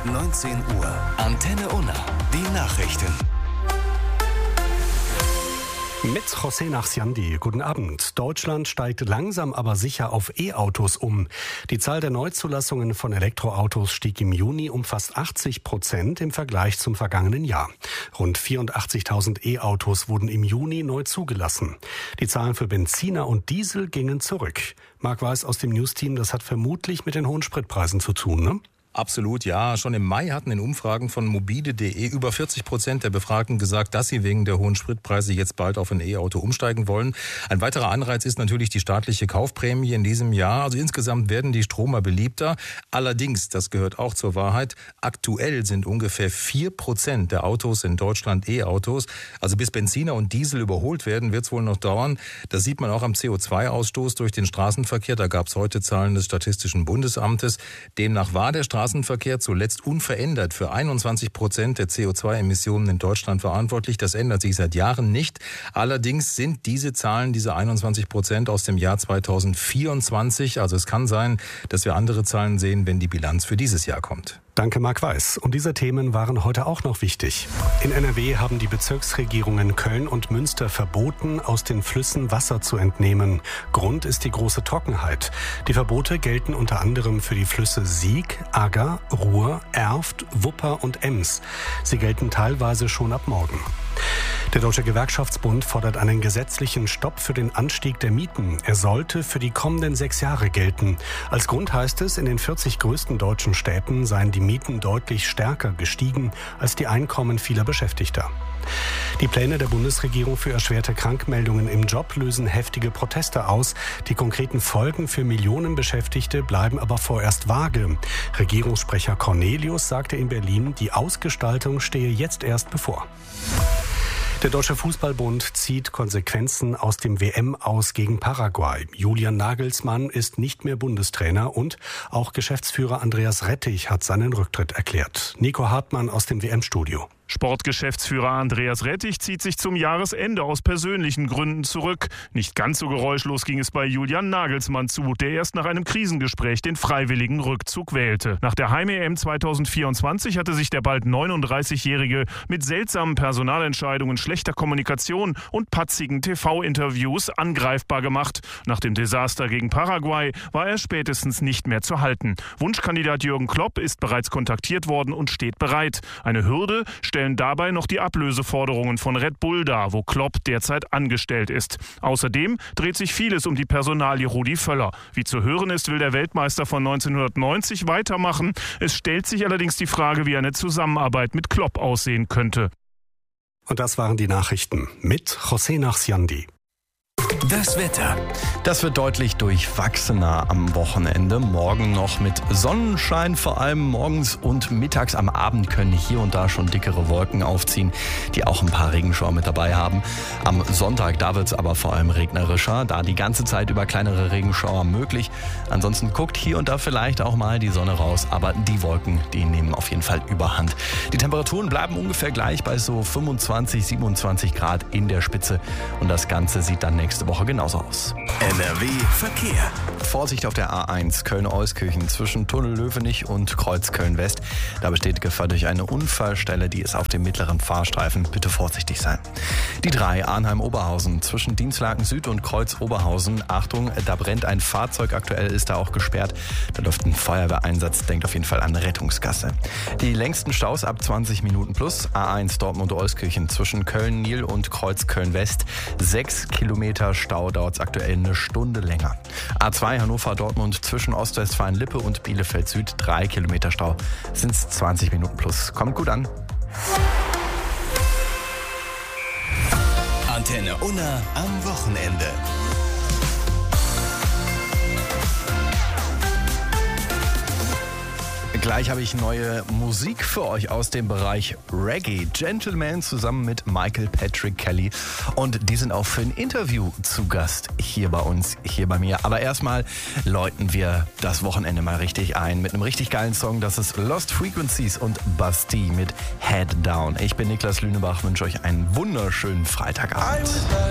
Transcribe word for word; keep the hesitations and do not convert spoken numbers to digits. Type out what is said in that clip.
neunzehn Uhr. Antenne Unna. Die Nachrichten. Mit José Nachsiandi. Guten Abend. Deutschland steigt langsam aber sicher auf E-Autos um. Die Zahl der Neuzulassungen von Elektroautos stieg im Juni um fast achtzig Prozent im Vergleich zum vergangenen Jahr. Rund vierundachtzigtausend E-Autos wurden im Juni neu zugelassen. Die Zahlen für Benziner und Diesel gingen zurück. Marc Weiß aus dem News-Team, das hat vermutlich mit den hohen Spritpreisen zu tun, ne? Absolut, ja. Schon im Mai hatten in Umfragen von mobile punkt de über vierzig Prozent der Befragten gesagt, dass sie wegen der hohen Spritpreise jetzt bald auf ein E-Auto umsteigen wollen. Ein weiterer Anreiz ist natürlich die staatliche Kaufprämie in diesem Jahr. Also insgesamt werden die Stromer beliebter. Allerdings, das gehört auch zur Wahrheit, aktuell sind ungefähr vier Prozent der Autos in Deutschland E-Autos. Also bis Benziner und Diesel überholt werden, wird es wohl noch dauern. Das sieht man auch am C O zwei Ausstoß durch den Straßenverkehr. Da gab es heute Zahlen des Statistischen Bundesamtes. Demnach war der Straßenverkehr Straßenverkehr zuletzt unverändert für einundzwanzig Prozent der C O zwei Emissionen in Deutschland verantwortlich. Das ändert sich seit Jahren nicht. Allerdings sind diese Zahlen, diese einundzwanzig Prozent aus dem Jahr zweitausendvierundzwanzig. Also es kann sein, dass wir andere Zahlen sehen, wenn die Bilanz für dieses Jahr kommt. Danke, Marc Weiß. Und diese Themen waren heute auch noch wichtig. In N R W haben die Bezirksregierungen Köln und Münster verboten, aus den Flüssen Wasser zu entnehmen. Grund ist die große Trockenheit. Die Verbote gelten unter anderem für die Flüsse Sieg, Agger, Ruhr, Erft, Wupper und Ems. Sie gelten teilweise schon ab morgen. Der Deutsche Gewerkschaftsbund fordert einen gesetzlichen Stopp für den Anstieg der Mieten. Er sollte für die kommenden sechs Jahre gelten. Als Grund heißt es, in den vierzig größten deutschen Städten seien die Mieten deutlich stärker gestiegen als die Einkommen vieler Beschäftigter. Die Pläne der Bundesregierung für erschwerte Krankmeldungen im Job lösen heftige Proteste aus. Die konkreten Folgen für Millionen Beschäftigte bleiben aber vorerst vage. Regierungssprecher Cornelius sagte in Berlin, die Ausgestaltung stehe jetzt erst bevor. Der Deutsche Fußballbund zieht Konsequenzen aus dem W M-Aus gegen Paraguay. Julian Nagelsmann ist nicht mehr Bundestrainer und auch Geschäftsführer Andreas Rettich hat seinen Rücktritt erklärt. Nico Hartmann aus dem W M-Studio. Sportgeschäftsführer Andreas Rettich zieht sich zum Jahresende aus persönlichen Gründen zurück. Nicht ganz so geräuschlos ging es bei Julian Nagelsmann zu, der erst nach einem Krisengespräch den freiwilligen Rückzug wählte. Nach der Heim-E M zweitausendvierundzwanzig hatte sich der bald neununddreißigjährige mit seltsamen Personalentscheidungen, schlechter Kommunikation und patzigen T V-Interviews angreifbar gemacht. Nach dem Desaster gegen Paraguay war er spätestens nicht mehr zu halten. Wunschkandidat Jürgen Klopp ist bereits kontaktiert worden und steht bereit. Eine Hürde stellen dabei noch die Ablöseforderungen von Red Bull dar, wo Klopp derzeit angestellt ist. Außerdem dreht sich vieles um die Personalie Rudi Völler. Wie zu hören ist, will der Weltmeister von neunzehnhundertneunzig weitermachen. Es stellt sich allerdings die Frage, wie eine Zusammenarbeit mit Klopp aussehen könnte. Und das waren die Nachrichten mit José Nachsiandi. Das Wetter. Das wird deutlich durchwachsener am Wochenende. Morgen noch mit Sonnenschein, vor allem morgens und mittags. Am Abend können hier und da schon dickere Wolken aufziehen, die auch ein paar Regenschauer mit dabei haben. Am Sonntag, da wird es aber vor allem regnerischer, da die ganze Zeit über kleinere Regenschauer möglich. Ansonsten guckt hier und da vielleicht auch mal die Sonne raus, aber die Wolken, die nehmen auf jeden Fall Überhand. Die Temperaturen bleiben ungefähr gleich bei so fünfundzwanzig, siebenundzwanzig Grad in der Spitze und das Ganze sieht dann nächste Woche genauso aus. N R W Verkehr. Vorsicht auf der A eins Köln-Euskirchen zwischen Tunnel Löwenich und Kreuz Köln-West. Da besteht Gefahr durch eine Unfallstelle, die ist auf dem mittleren Fahrstreifen. Bitte vorsichtig sein. Die drei Arnheim-Oberhausen zwischen Dienstlaken Süd und Kreuz Oberhausen. Achtung, da brennt ein Fahrzeug. Aktuell ist da auch gesperrt. Da läuft ein Feuerwehreinsatz. Denkt auf jeden Fall an Rettungsgasse. Die längsten Staus ab zwanzig Minuten plus. A eins Dortmund-Euskirchen zwischen Köln-Nil und Kreuz Köln-West. Sechs Kilometer Stau, dauert es aktuell eine Stunde länger. A zwei Hannover-Dortmund zwischen Ostwestfalen-Lippe und Bielefeld-Süd. Drei Kilometer Stau, sind es zwanzig Minuten plus. Kommt gut an. Antenne Unna am Wochenende. Gleich habe ich neue Musik für euch aus dem Bereich Reggae. Gentleman zusammen mit Michael Patrick Kelly. Und die sind auch für ein Interview zu Gast hier bei uns, hier bei mir. Aber erstmal läuten wir das Wochenende mal richtig ein mit einem richtig geilen Song. Das ist Lost Frequencies und Basti mit Head Down. Ich bin Niklas Lünebach, wünsche euch einen wunderschönen Freitagabend.